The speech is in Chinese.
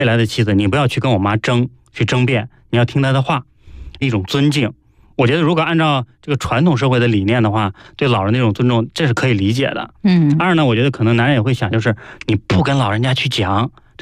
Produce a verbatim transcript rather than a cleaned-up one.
未来的妻子，你不要去跟我妈争，去争辩，你要听她的话，一种尊敬。我觉得如果按照这个传统社会的理念的话，对老人那种尊重，这是可以理解的。 嗯， 二呢，我觉得可能男人也会想，就是你不跟老人家去讲，